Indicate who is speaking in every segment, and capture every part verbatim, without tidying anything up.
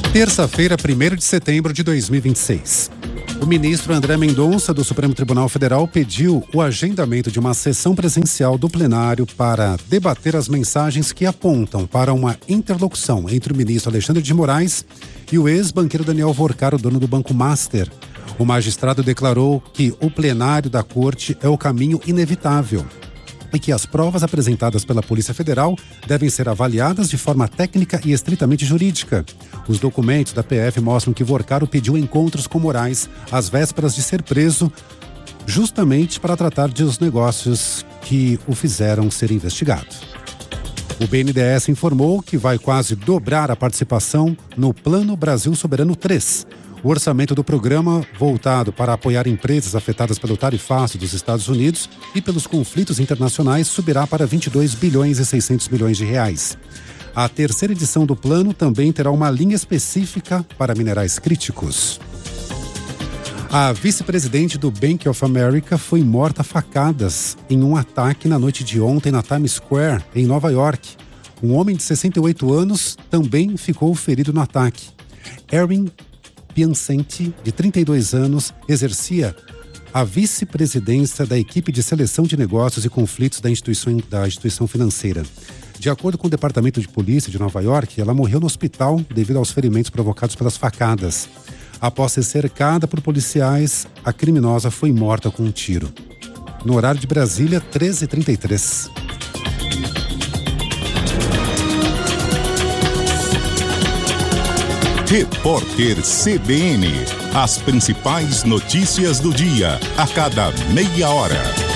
Speaker 1: Terça-feira, primeiro de setembro de dois mil e vinte e seis. O ministro André Mendonça, do Supremo Tribunal Federal, pediu o agendamento de uma sessão presencial do plenário para debater as mensagens que apontam para uma interlocução entre o ministro Alexandre de Moraes e o ex-banqueiro Daniel Vorcaro, dono do Banco Master. O magistrado declarou que o plenário da corte é o caminho inevitável e que as provas apresentadas pela Polícia Federal devem ser avaliadas de forma técnica e estritamente jurídica. Os documentos da P F mostram que Vorcaro pediu encontros com Moraes às vésperas de ser preso, justamente para tratar dos negócios que o fizeram ser investigado. O B N D E S informou que vai quase dobrar a participação no Plano Brasil Soberano três. O orçamento do programa, voltado para apoiar empresas afetadas pelo tarifaço dos Estados Unidos e pelos conflitos internacionais, subirá para vinte e dois bilhões e seiscentos milhões de reais. A terceira edição do plano também terá uma linha específica para minerais críticos. A vice-presidente do Bank of America foi morta a facadas em um ataque na noite de ontem na Times Square, em Nova York. Um homem de sessenta e oito anos também ficou ferido no ataque. Erin Piacenti, de trinta e dois anos, exercia a vice-presidência da equipe de seleção de negócios e conflitos da instituição, da instituição financeira. De acordo com o Departamento de Polícia de Nova York, ela morreu no hospital devido aos ferimentos provocados pelas facadas. Após ser cercada por policiais, a criminosa foi morta com um tiro. No horário de Brasília, treze e trinta e três.
Speaker 2: Repórter C B N. As principais notícias do dia, a cada meia hora.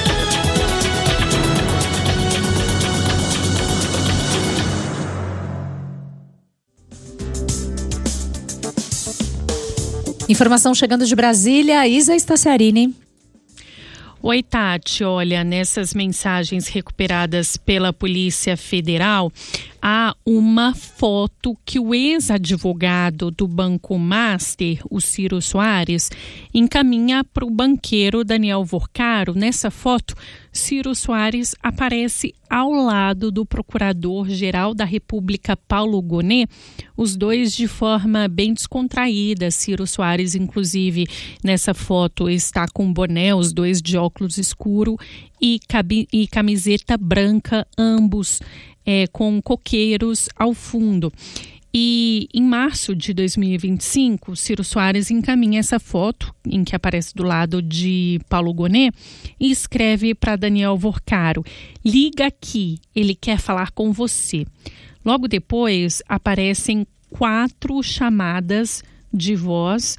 Speaker 3: Informação chegando de Brasília, Isa Staciarini.
Speaker 4: Oi, Tati. Olha, nessas mensagens recuperadas pela Polícia Federal, há uma foto que o ex-advogado do Banco Master, o Ciro Soares, encaminha para o banqueiro Daniel Vorcaro. Nessa foto, Ciro Soares aparece ao lado do Procurador-Geral da República, Paulo Gonet, os dois de forma bem descontraída. Ciro Soares, inclusive, nessa foto está com boné, os dois de óculos escuro e, cabi- e camiseta branca, ambos É, com coqueiros ao fundo. E em março de dois mil e vinte e cinco, Ciro Soares encaminha essa foto, em que aparece do lado de Paulo Gonet, e escreve para Daniel Vorcaro: liga aqui, ele quer falar com você. Logo depois, aparecem quatro chamadas de voz,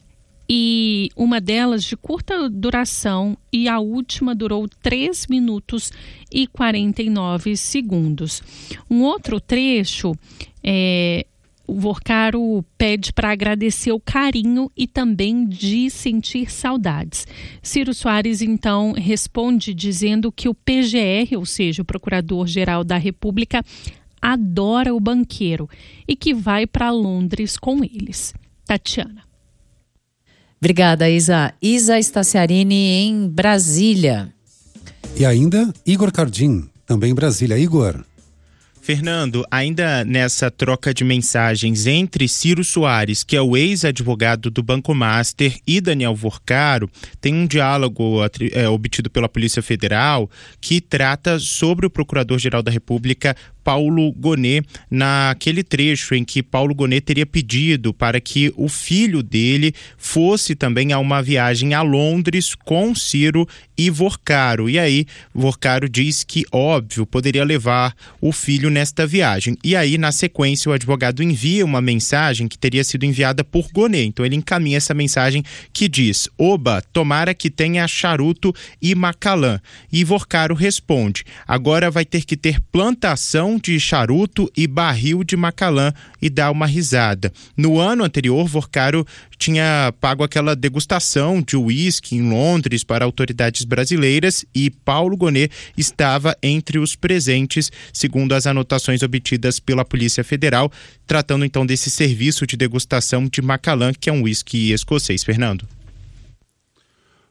Speaker 4: e uma delas de curta duração, e a última durou três minutos e quarenta e nove segundos. Um outro trecho, é, o Vorcaro pede para agradecer o carinho e também de sentir saudades. Ciro Soares, então, responde dizendo que o P G R, ou seja, o Procurador-Geral da República, adora o banqueiro e que vai para Londres com eles. Tatiana.
Speaker 3: Obrigada, Isa. Isa Staciarini em Brasília.
Speaker 1: E ainda, Igor Cardim, também em Brasília. Igor.
Speaker 5: Fernando, ainda nessa troca de mensagens entre Ciro Soares, que é o ex-advogado do Banco Master, e Daniel Vorcaro, tem um diálogo é, obtido pela Polícia Federal que trata sobre o Procurador-Geral da República, Paulo Gonet, naquele trecho em que Paulo Gonet teria pedido para que o filho dele fosse também a uma viagem a Londres com Ciro e Vorcaro. E aí, Vorcaro diz que, óbvio, poderia levar o filho nesta viagem. E aí, na sequência, o advogado envia uma mensagem que teria sido enviada por Gonet. Então, ele encaminha essa mensagem que diz: oba, tomara que tenha charuto e Macalã. E Vorcaro responde: agora vai ter que ter plantação de charuto e barril de Macalã, e dá uma risada. No ano anterior, Vorcaro tinha pago aquela degustação de uísque em Londres para autoridades brasileiras e Paulo Gonet estava entre os presentes, segundo as anotações obtidas pela Polícia Federal, tratando então desse serviço de degustação de Macalã, que é um uísque escocês. Fernando.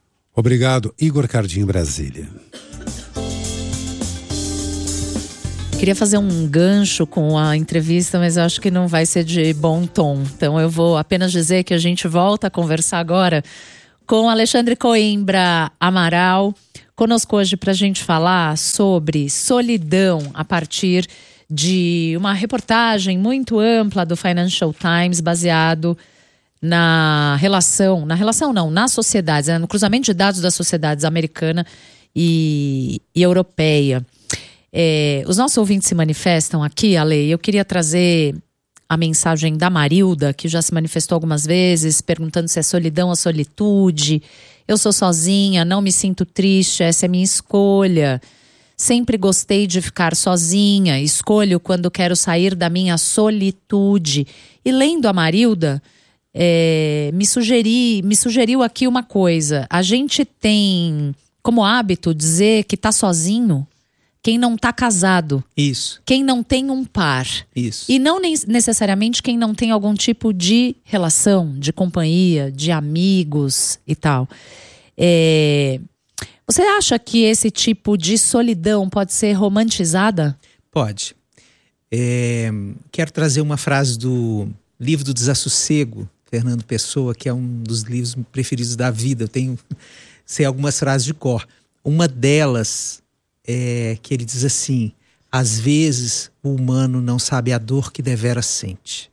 Speaker 1: Obrigado, Igor Cardim, Brasília.
Speaker 3: Queria fazer um gancho com a entrevista, mas eu acho que não vai ser de bom tom. Então eu vou apenas dizer que a gente volta a conversar agora com Alexandre Coimbra Amaral, conosco hoje para a gente falar sobre solidão a partir de uma reportagem muito ampla do Financial Times, baseado na relação, na relação não, nas sociedades, né, no cruzamento de dados das sociedades americana e, e europeia. É, os nossos ouvintes se manifestam aqui, Ale, eu queria trazer a mensagem da Marilda, que já se manifestou algumas vezes, perguntando se é solidão ou solitude. Eu sou sozinha, não me sinto triste, essa é minha escolha. Sempre gostei de ficar sozinha, escolho quando quero sair da minha solitude. E lendo a Marilda, é, me, sugeri, me sugeriu aqui uma coisa. A gente tem como hábito dizer que tá sozinho quem não está casado.
Speaker 6: Isso. Quem
Speaker 3: não tem um par.
Speaker 6: Isso.
Speaker 3: E não necessariamente quem não tem algum tipo de relação, de companhia, de amigos e tal. É... Você acha que esse tipo de solidão pode ser romantizada?
Speaker 6: Pode. É... Quero trazer uma frase do livro do Desassossego, Fernando Pessoa, que é um dos livros preferidos da vida. Eu tenho sei algumas frases de cor. Uma delas... É que ele diz assim: às vezes o humano não sabe a dor que devera sente.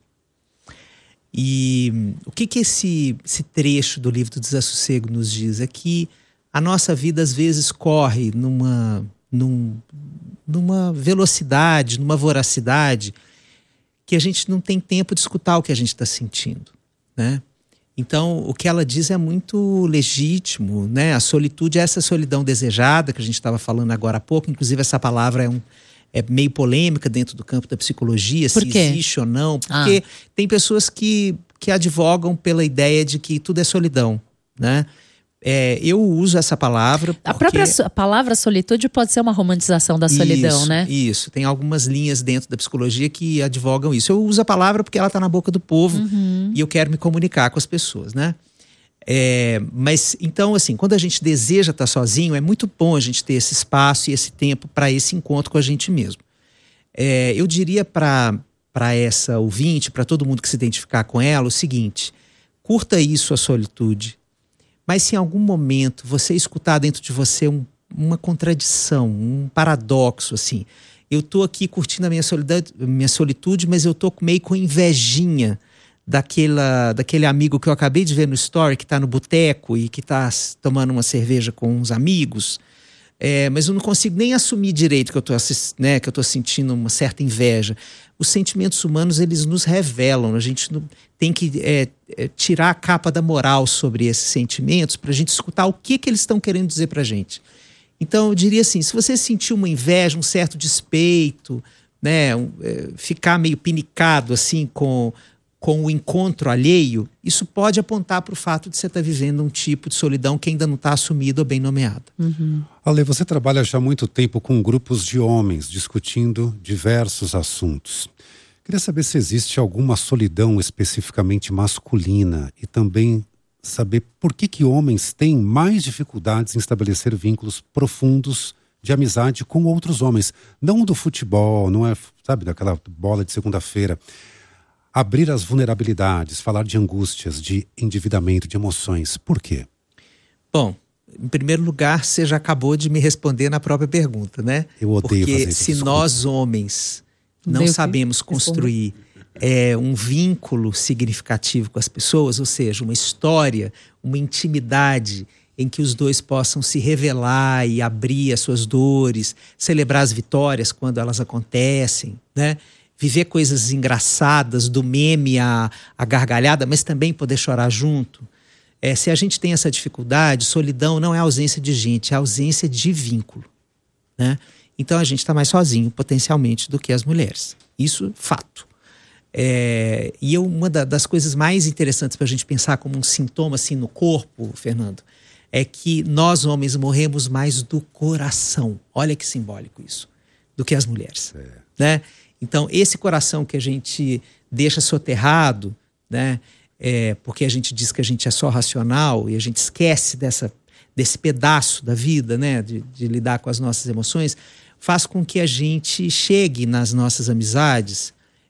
Speaker 6: E o que que esse, esse trecho do livro do Desassossego nos diz? É que a nossa vida às vezes corre numa, num, numa velocidade, numa voracidade, que a gente não tem tempo de escutar o que a gente está sentindo, né? Então, o que ela diz é muito legítimo, né? A solitude é essa solidão desejada, que a gente estava falando agora há pouco. Inclusive, essa palavra é, um, é meio polêmica dentro do campo da psicologia,
Speaker 3: Por
Speaker 6: se
Speaker 3: quê?
Speaker 6: existe ou não. Porque ah. tem pessoas que, que advogam pela ideia de que tudo é solidão, né? É, eu uso essa palavra porque...
Speaker 3: A própria a palavra solitude pode ser uma romantização da solidão,
Speaker 6: isso,
Speaker 3: né?
Speaker 6: Isso, tem algumas linhas dentro da psicologia que advogam isso. Eu uso a palavra porque ela está na boca do povo, uhum. e eu quero me comunicar com as pessoas, né? É, mas, então, assim, quando a gente deseja estar sozinho, é muito bom a gente ter esse espaço e esse tempo para esse encontro com a gente mesmo. É, eu diria para para essa ouvinte, para todo mundo que se identificar com ela, o seguinte: curta isso, a solitude. Mas se em algum momento você escutar dentro de você um, uma contradição, um paradoxo, assim, eu tô aqui curtindo a minha solitude, minha solitude, mas eu tô meio com invejinha daquela, daquele amigo que eu acabei de ver no story, que tá no boteco e que tá tomando uma cerveja com uns amigos, é, mas eu não consigo nem assumir direito que eu tô, né, que eu tô sentindo uma certa inveja. Os sentimentos humanos, eles nos revelam. A gente não, tem que é, é, tirar a capa da moral sobre esses sentimentos para a gente escutar o que, que eles estão querendo dizer para a gente. Então, eu diria assim, se você sentir uma inveja, um certo despeito, né, um, é, ficar meio pinicado assim com, com o encontro alheio, isso pode apontar para o fato de você estar vivendo um tipo de solidão que ainda não está assumido ou bem nomeada.
Speaker 3: Uhum.
Speaker 1: Ale, você trabalha já há muito tempo com grupos de homens discutindo diversos assuntos. Queria saber se existe alguma solidão especificamente masculina e também saber por que que homens têm mais dificuldades em estabelecer vínculos profundos de amizade com outros homens. Não do futebol, não é, sabe, daquela bola de segunda-feira. Abrir as vulnerabilidades, falar de angústias, de endividamento, de emoções. Por quê?
Speaker 6: Bom, em primeiro lugar, você já acabou de me responder na própria pergunta, né?
Speaker 1: Eu odeio
Speaker 6: Porque
Speaker 1: fazer isso,
Speaker 6: se
Speaker 1: desculpa.
Speaker 6: nós homens não Deu sabemos que? construir é, um vínculo significativo com as pessoas, ou seja, uma história, uma intimidade em que os dois possam se revelar e abrir as suas dores, celebrar as vitórias quando elas acontecem, né? Viver coisas engraçadas, do meme à, à gargalhada, mas também poder chorar junto. É, se a gente tem essa dificuldade, solidão não é ausência de gente, é ausência de vínculo, né? Então a gente está mais sozinho, potencialmente, do que as mulheres. Isso, fato. É, e eu, uma da, das coisas mais interessantes para a gente pensar como um sintoma assim, no corpo, Fernando, é que nós, homens, morremos mais do coração. Olha que simbólico isso, do que as mulheres, é. né? Então, esse coração que a gente deixa soterrado, né, é, porque a gente diz que a gente é só racional e a gente esquece dessa, desse pedaço da vida, né, de, de lidar com as nossas emoções, faz com que a gente chegue nas nossas amizades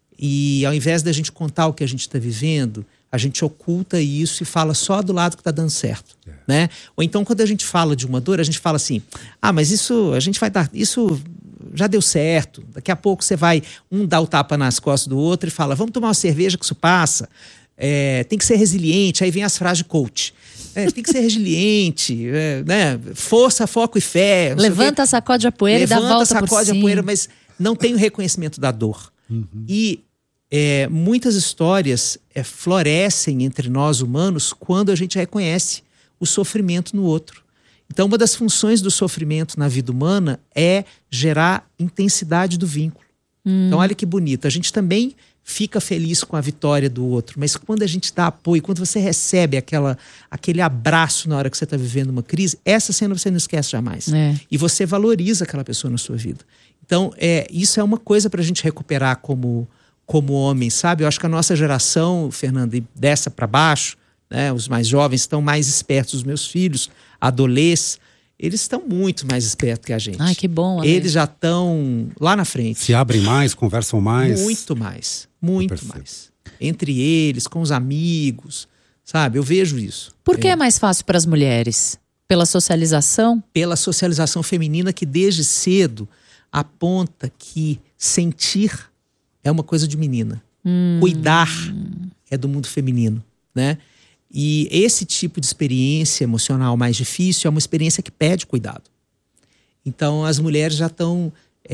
Speaker 6: e, ao invés da gente contar o que a gente está vivendo, a gente oculta isso e fala só do lado que está dando certo, é. né? Ou então, quando a gente fala de uma dor, a gente fala assim: ah, mas isso a gente vai dar, isso já deu certo. Daqui a pouco você vai um dar o tapa nas costas do outro e fala: vamos tomar uma cerveja que isso passa. É, tem que ser resiliente. Aí vem as frases de coach. É, tem que ser resiliente, é, né? Força, foco e fé.
Speaker 3: Levanta, sacode a poeira e dá a volta por cima. Levanta, sacode a poeira,
Speaker 6: mas não tem o reconhecimento da dor. Uhum. E é, muitas histórias é, florescem entre nós humanos quando a gente reconhece o sofrimento no outro. Então, uma das funções do sofrimento na vida humana é gerar intensidade do vínculo. Hum. Então, olha que bonito. A gente também fica feliz com a vitória do outro, mas quando a gente dá apoio, quando você recebe aquela, aquele abraço na hora que você está vivendo uma crise, essa cena você não esquece jamais. É. E você valoriza aquela pessoa na sua vida. Então, é, isso é uma coisa para a gente recuperar como, como homem, sabe? Eu acho que a nossa geração, Fernanda, e dessa para baixo, né, os mais jovens estão mais espertos, os meus filhos, adolescentes, eles estão muito mais espertos que a gente.
Speaker 3: Ai, que bom. Amigo.
Speaker 6: Eles já estão lá na frente.
Speaker 1: Se abrem mais, conversam mais.
Speaker 6: Muito mais, muito mais. Entre eles, com os amigos, sabe? Eu vejo isso.
Speaker 3: Por que é,
Speaker 6: é
Speaker 3: mais fácil para as mulheres? Pela socialização?
Speaker 6: Pela socialização feminina, que desde cedo aponta que sentir é uma coisa de menina. Hum. Cuidar é do mundo feminino, né? E esse tipo de experiência emocional mais difícil é uma experiência que pede cuidado. Então, as mulheres já estão,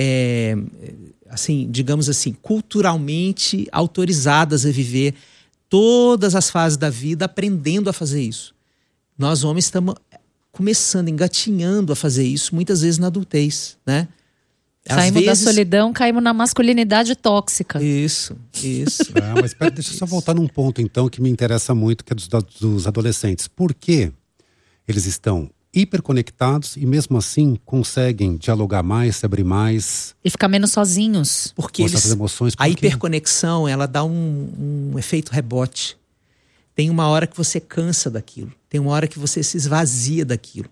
Speaker 6: é, assim, digamos assim, culturalmente autorizadas a viver todas as fases da vida aprendendo a fazer isso. Nós, homens, estamos começando, engatinhando a fazer isso, muitas vezes na adultez, né?
Speaker 3: Saímos vezes... da solidão, caímos na masculinidade tóxica.
Speaker 6: Isso, isso.
Speaker 1: É, mas pera, deixa eu só voltar num ponto, então, que me interessa muito, que é dos, dos adolescentes. Por que eles estão hiperconectados e, mesmo assim, conseguem dialogar mais, se abrir mais?
Speaker 3: E ficar menos sozinhos.
Speaker 6: Porque eles, emoções, por a hiperconexão, ela dá um, um efeito rebote. Tem uma hora que você cansa daquilo. Tem uma hora que você se esvazia daquilo.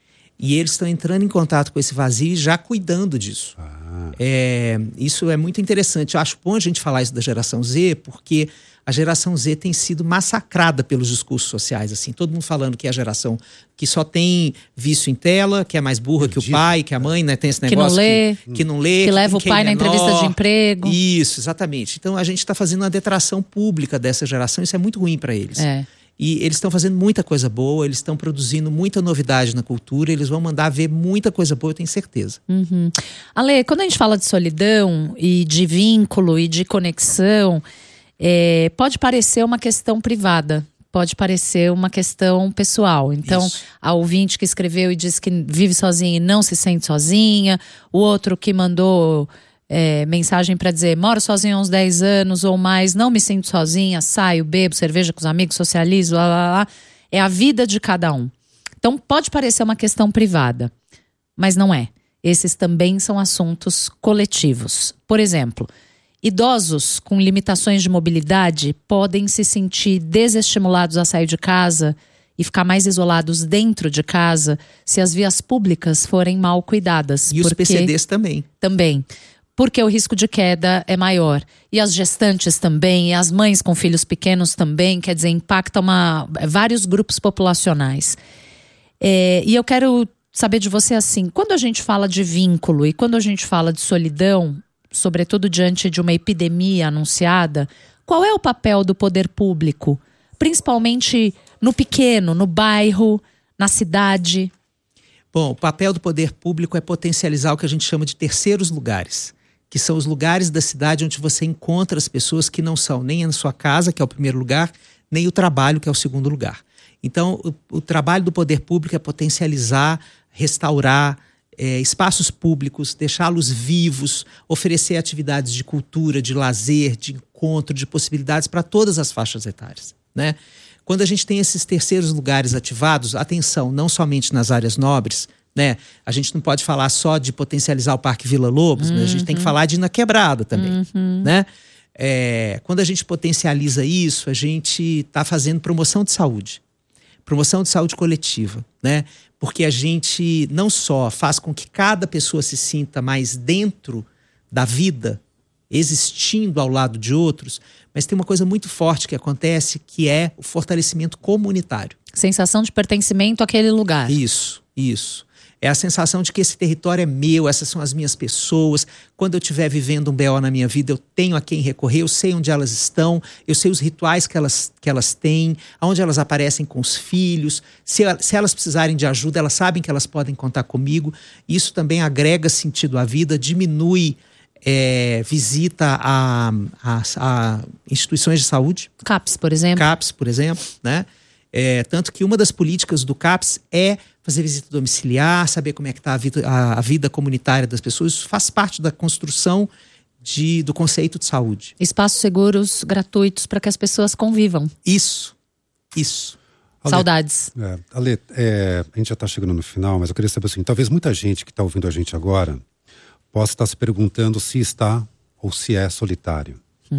Speaker 6: E eles estão entrando em contato com esse vazio e já cuidando disso. Ah. É, isso é muito interessante. Eu acho bom a gente falar isso da geração Z, porque a geração Z tem sido massacrada pelos discursos sociais. Assim, todo mundo falando que é a geração que só tem vício em tela, que é mais burra que o pai, que a mãe, né, tem esse negócio
Speaker 3: que não lê,
Speaker 6: que, que, não lê,
Speaker 3: que leva o pai na entrevista de emprego.
Speaker 6: Isso, exatamente. Então a gente está fazendo uma detração pública dessa geração. Isso é muito ruim para eles.
Speaker 3: É.
Speaker 6: E eles estão fazendo muita coisa boa, eles estão produzindo muita novidade na cultura, eles vão mandar ver muita coisa boa, eu tenho certeza.
Speaker 3: Uhum. Ale, quando a gente fala de solidão e de vínculo e de conexão, é, pode parecer uma questão privada, pode parecer uma questão pessoal. Então, isso. A ouvinte que escreveu e disse que vive sozinha e não se sente sozinha, o outro que mandou... É, mensagem para dizer, moro sozinha há uns dez anos ou mais, não me sinto sozinha, saio, bebo cerveja com os amigos, socializo, lá, lá, lá. É a vida de cada um. Então pode parecer uma questão privada, mas não é. Esses também são assuntos coletivos. Por exemplo, idosos com limitações de mobilidade podem se sentir desestimulados a sair de casa e ficar mais isolados dentro de casa se as vias públicas forem mal cuidadas.
Speaker 6: E os P C Ds também.
Speaker 3: Também. Porque o risco de queda é maior. E as gestantes também, e as mães com filhos pequenos também, quer dizer, impacta uma, vários grupos populacionais. É, e eu quero saber de você assim, quando a gente fala de vínculo e quando a gente fala de solidão, sobretudo diante de uma epidemia anunciada, qual é o papel do poder público? Principalmente no pequeno, no bairro, na cidade?
Speaker 6: Bom, o papel do poder público é potencializar o que a gente chama de terceiros lugares, que são os lugares da cidade onde você encontra as pessoas que não são nem a sua casa, que é o primeiro lugar, nem o trabalho, que é o segundo lugar. Então, o, o trabalho do poder público é potencializar, restaurar é, espaços públicos, deixá-los vivos, oferecer atividades de cultura, de lazer, de encontro, de possibilidades para todas as faixas etárias, né? Quando a gente tem esses terceiros lugares ativados, atenção, não somente nas áreas nobres, né? A gente não pode falar só de potencializar o Parque Vila Lobos, uhum. Mas a gente tem que falar de ir na quebrada também, uhum. né? É, quando a gente potencializa isso, a gente está fazendo promoção de saúde. promoção de saúde coletiva, né? Porque a gente não só faz com que cada pessoa se sinta mais dentro da vida, existindo ao lado de outros, mas tem uma coisa muito forte que acontece, que é o fortalecimento comunitário.
Speaker 3: Sensação de pertencimento àquele lugar.
Speaker 6: Isso, isso. É a sensação de que esse território é meu, essas são as minhas pessoas. Quando eu estiver vivendo um B O na minha vida, eu tenho a quem recorrer, eu sei onde elas estão, eu sei os rituais que elas, que elas têm, onde elas aparecem com os filhos. Se, se elas precisarem de ajuda, elas sabem que elas podem contar comigo. Isso também agrega sentido à vida, diminui é, visita a, a, a instituições de saúde.
Speaker 3: CAPS, por exemplo.
Speaker 6: CAPS, por exemplo, né? É, tanto que uma das políticas do CAPS é fazer visita domiciliar, saber como é que está a vida, a, a vida comunitária das pessoas. Isso faz parte da construção de, do conceito de saúde.
Speaker 3: Espaços seguros, gratuitos, para que as pessoas convivam.
Speaker 6: Isso, isso.
Speaker 3: Ale, Saudades.
Speaker 1: É, Ale, é, a gente já está chegando no final, mas eu queria saber assim, talvez muita gente que está ouvindo a gente agora possa estar se perguntando se está ou se é solitário. Hum.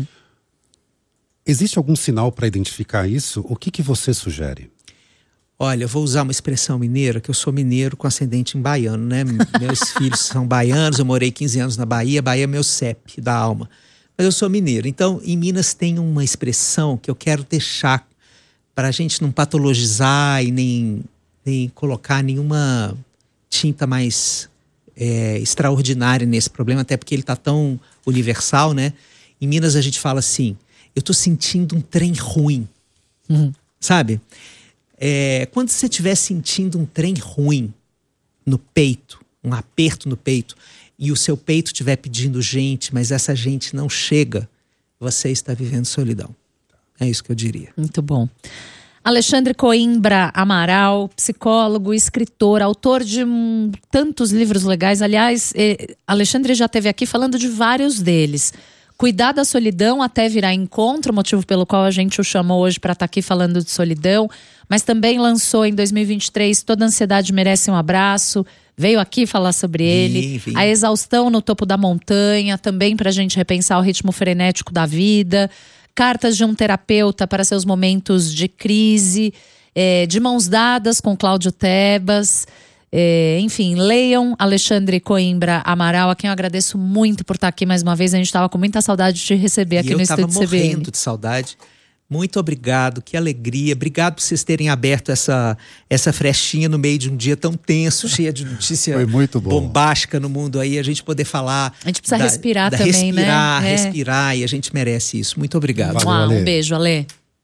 Speaker 1: Existe algum sinal para identificar isso? O que, que você sugere?
Speaker 6: Olha, eu vou usar uma expressão mineira, que eu sou mineiro com ascendente em baiano, né? Meus filhos são baianos, eu morei quinze anos na Bahia, Bahia é meu C E P da alma. Mas eu sou mineiro. Então, em Minas tem uma expressão que eu quero deixar para a gente não patologizar e nem, nem colocar nenhuma tinta mais é, extraordinária nesse problema, até porque ele está tão universal, né? Em Minas a gente fala assim: eu tô sentindo um trem ruim, uhum. Sabe? É, quando você estiver sentindo um trem ruim no peito, um aperto no peito, e o seu peito estiver pedindo gente, mas essa gente não chega, você está vivendo solidão. É isso que eu diria.
Speaker 3: Muito bom. Alexandre Coimbra Amaral, psicólogo, escritor, autor de um, tantos livros legais. Aliás, eh, Alexandre já esteve aqui falando de vários deles. Cuidar da solidão até virar encontro, motivo pelo qual a gente o chamou hoje para estar aqui falando de solidão, mas também lançou em dois mil e vinte e três Toda Ansiedade Merece um Abraço, veio aqui falar sobre ele,
Speaker 6: vim, vim.
Speaker 3: A Exaustão no Topo da Montanha, também para a gente repensar o ritmo frenético da vida, Cartas de um Terapeuta para seus momentos de crise, é, De Mãos Dadas com Cláudio Tebas. É, enfim, leiam Alexandre Coimbra Amaral, a quem eu agradeço muito por estar aqui mais uma vez. A gente estava com muita saudade de te receber aqui
Speaker 6: e
Speaker 3: no estúdio C B N.
Speaker 6: Eu estava morrendo de saudade. Muito obrigado, que alegria. Obrigado por vocês terem aberto essa, essa frestinha no meio de um dia tão tenso, cheia de notícia
Speaker 1: Foi muito bom.
Speaker 6: bombástica no mundo aí. A gente poder falar.
Speaker 3: A gente precisa
Speaker 6: da,
Speaker 3: respirar
Speaker 6: da
Speaker 3: também,
Speaker 6: respirar,
Speaker 3: né?
Speaker 6: Respirar, é. E a gente merece isso. Muito obrigado.
Speaker 1: Valeu,
Speaker 3: um beijo, Ale.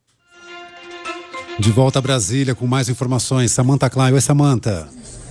Speaker 1: De volta a Brasília com mais informações. Samantha Klein. Oi, Samantha.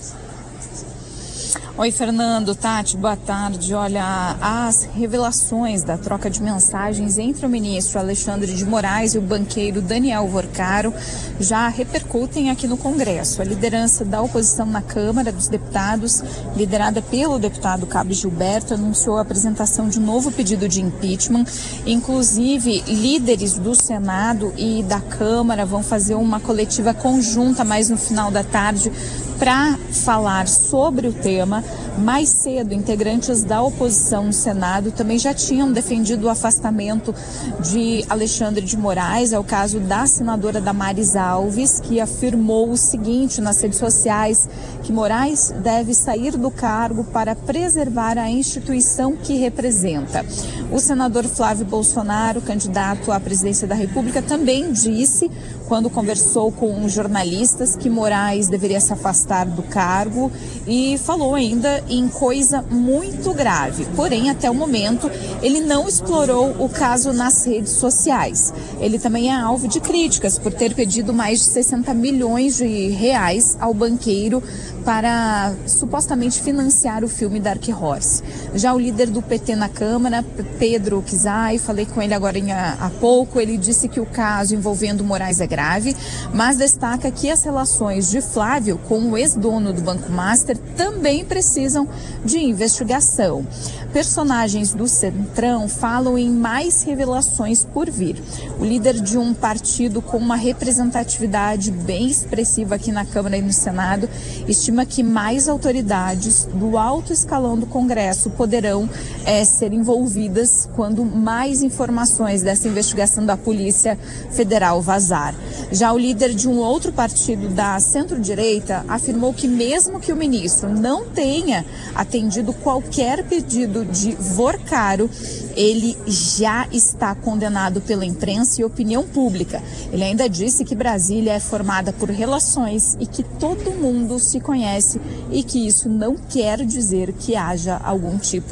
Speaker 7: Oi, Fernando, Tati, boa tarde. Olha, as revelações da troca de mensagens entre o ministro Alexandre de Moraes e o banqueiro Daniel Vorcaro já repercutem aqui no Congresso. A liderança da oposição na Câmara dos Deputados, liderada pelo deputado Cabo Gilberto, anunciou a apresentação de um novo pedido de impeachment. Inclusive, líderes do Senado e da Câmara vão fazer uma coletiva conjunta mais no final da tarde para falar sobre o tema. Mais cedo, integrantes da oposição no Senado também já tinham defendido o afastamento de Alexandre de Moraes. É o caso da senadora Damares Alves, que afirmou o seguinte nas redes sociais, que Moraes deve sair do cargo para preservar a instituição que representa. O senador Flávio Bolsonaro, candidato à presidência da República, também disse, quando conversou com jornalistas, que Moraes deveria se afastar do cargo e falou ainda em coisa muito grave. Porém, até o momento, ele não explorou o caso nas redes sociais. Ele também é alvo de críticas por ter pedido mais de sessenta milhões de reais ao banqueiro para supostamente financiar o filme Dark Horse. Já o líder do P T na Câmara, Pedro Kizai, falei com ele agora há pouco, ele disse que o caso envolvendo Moraes é grave, mas destaca que as relações de Flávio com o ex-dono do Banco Master também precisam de investigação. Personagens do Centrão falam em mais revelações por vir. O líder de um partido com uma representatividade bem expressiva aqui na Câmara e no Senado estima estima que mais autoridades do alto escalão do Congresso poderão é, ser envolvidas quando mais informações dessa investigação da Polícia Federal vazar. Já o líder de um outro partido da centro-direita afirmou que mesmo que o ministro não tenha atendido qualquer pedido de Vorcaro, ele já está condenado pela imprensa e opinião pública. Ele ainda disse que Brasília é formada por relações e que todo mundo se conhece e que isso não quer dizer que haja algum tipo